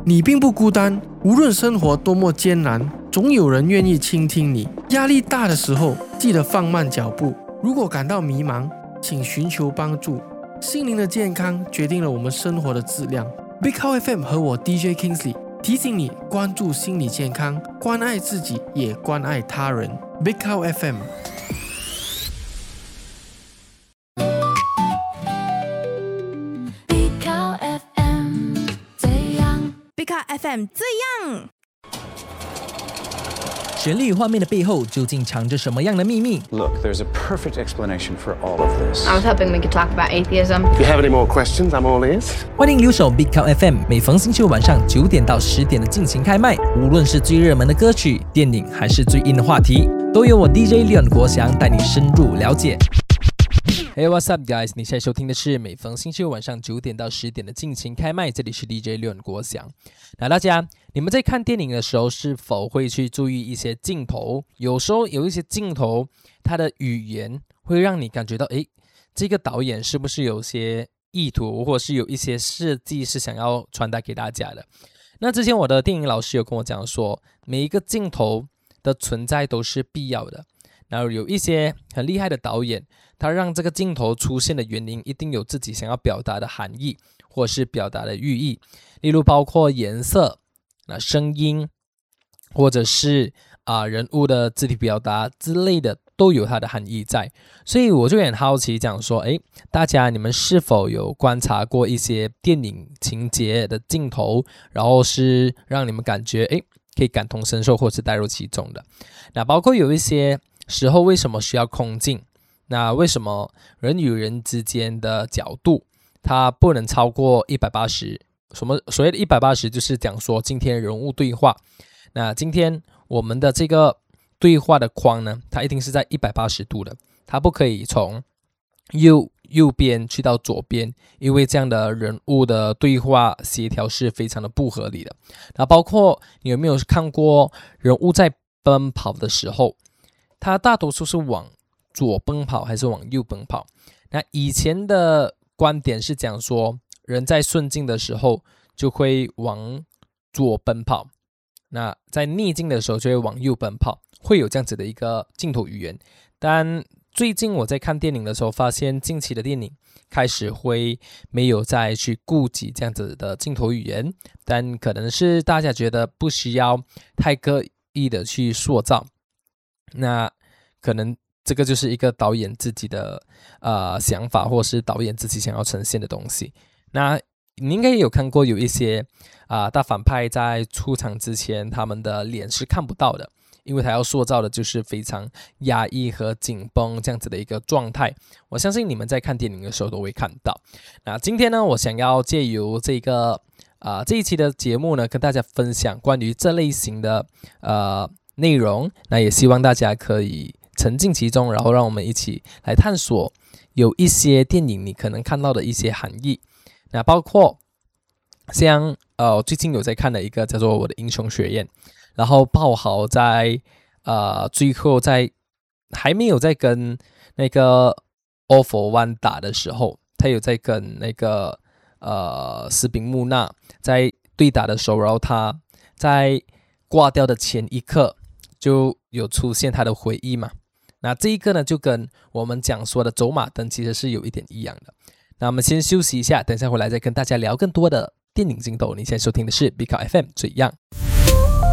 你并不孤单，无论生活多么艰难，总有人愿意倾听你。压力大的时候，记得放慢脚步。如果感到迷茫，请寻求帮助。心灵的健康决定了我们生活的质量。Big Cow FM 和我 DJ Kingsley 提醒你关注心理健康，关爱自己，也关爱他人。Big Cow FM。Big Cow FM 这样。 旋律与画面的背后究竟藏着什么样的秘密 Look, there's a perfect explanation for all of this. I was hoping we could talk about atheism. If you have any more questions, I'm all ears. 欢迎留守 Big Cow FM， 每逢星期五晚上9点到10点的尽情开麦。无论是最热门的歌曲、电影，还是最硬的话题，都由我 DJ Leon 国祥带你深入了解。Hey, what's up, guys？ 你现在收听的是每逢星期五晚上9点到10点的尽情开麦，这里是 DJ Leon 国祥。那大家，你们在看电影的时候，是否会去注意一些镜头？有时候有一些镜头，它的语言会让你感觉到，这个导演是不是有些意图，或是有一些设计是想要传达给大家的？那之前我的电影老师有跟我讲说，每一个镜头的存在都是必要的。然后有一些很厉害的导演，他让这个镜头出现的原因一定有自己想要表达的含义，或是表达的寓意，例如包括颜色、声音，或者是人物的肢体表达之类的，都有它的含义在。所以我就很好奇讲说，大家你们是否有观察过一些电影情节的镜头，然后是让你们感觉可以感同身受，或是带入其中的？那包括有一些时候为什么需要空镜？那为什么人与人之间的角度它不能超过180？所谓的180就是讲说今天人物对话，那今天我们的这个对话的框呢，它一定是在180度的，它不可以从右边去到左边，因为这样的人物的对话协调是非常的不合理的。那包括你有没有看过人物在奔跑的时候，他大多数是往左奔跑还是往右奔跑？那以前的观点是讲说，人在顺境的时候就会往左奔跑，那在逆境的时候就会往右奔跑，会有这样子的一个镜头语言。但最近我在看电影的时候，发现近期的电影开始会没有再去顾及这样子的镜头语言，但可能是大家觉得不需要太刻意的去塑造，那可能这个就是一个导演自己的想法，或是导演自己想要呈现的东西。那你应该也有看过有一些大反派在出场之前，他们的脸是看不到的，因为他要塑造的就是非常压抑和紧绷这样子的一个状态。我相信你们在看电影的时候都会看到。那今天呢，我想要借由这一期的节目呢，跟大家分享关于这类型的内容。那也希望大家可以沉浸其中，然后让我们一起来探索有一些电影你可能看到的一些含义。那包括像最近有在看的一个叫做《我的英雄学院》，然后爆豪在最后在还没有在跟那个 All for One 打的时候，他有在跟那个斯宾穆纳在对打的时候，然后他在挂掉的前一刻就有出现他的回忆嘛。那这一个呢，就跟我们讲说的走马灯其实是有一点一样的。那我们先休息一下，等一下回来再跟大家聊更多的电影镜头。你现在收听的是 Big Cow FM 最样。